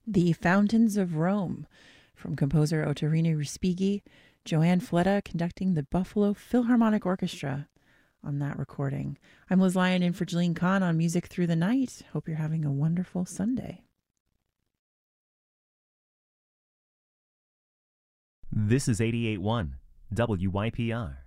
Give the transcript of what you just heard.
The Fountains of Rome from composer Ottorino Respighi, Joanne Fletta conducting the Buffalo Philharmonic Orchestra on that recording. I'm Liz Lyon in for Jeline Kahn on Music Through the Night. Hope you're having a wonderful Sunday. This is 88.1 WYPR.